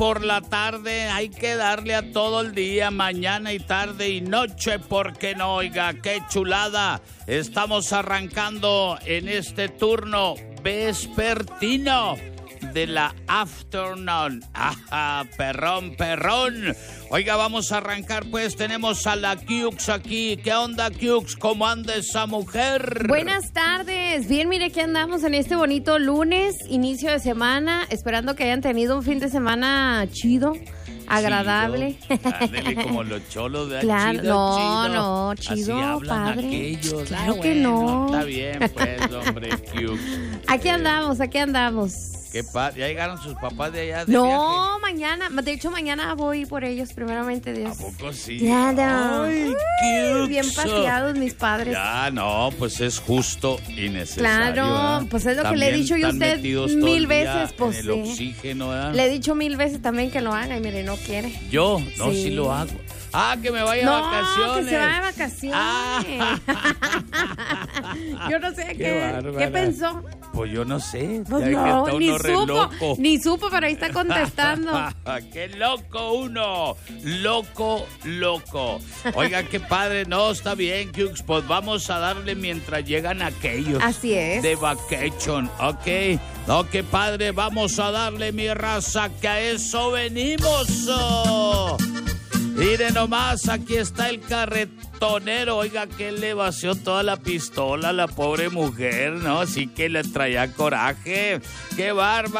por la tarde, hay que darle a todo el día, mañana y tarde y noche, porque no, oiga, qué chulada. Estamos arrancando en este turno vespertino de la afternoon. ¡Ajá! Perrón, perrón. Oiga, vamos a arrancar, pues tenemos a la Cux aquí. ¿Qué onda, Cux? ¿Cómo anda esa mujer? Buenas tardes. Bien, mire que andamos en este bonito lunes, inicio de semana, esperando que hayan tenido un fin de semana chido, agradable. Ándele, como los cholos de claro, chido. chido, así hablan padre. Aquellos. Claro que no. Está bien, pues, hombre, Cux. Aquí andamos. ¿Qué ¿Ya llegaron sus papás de allá de No, viaje? mañana. De hecho, mañana voy por ellos, primeramente Dios. ¿A poco sí? Claro. Ay, Cux. Bien paseados mis padres. Ya, no, pues es justo y necesario. Claro, pues es lo que le he dicho yo a usted mil veces, pues en el oxígeno, ¿verdad? Le he dicho 1000 veces también que lo haga y mire, no quiere. Yo, no, sí lo hago. Ah, que me vaya de vacaciones. No, que se vaya de vacaciones. Ah. Yo no sé Qué bárbara. qué pensó. Pues yo no sé. Pues Ya no, que está ni uno re supo, loco. ni supo, pero ahí está contestando. ¡Qué loco uno! Loco. Oiga, qué padre. No, está bien, Cux. Pues vamos a darle mientras llegan aquellos. Así es. De vacation, ¿ok? No, qué padre. Vamos a darle, mi raza, que a eso venimos. Mire nomás, aquí está el carretonero. Oiga, que le vació toda la pistola a la pobre mujer, ¿no? Así que le traía coraje. ¡Qué bárbaro!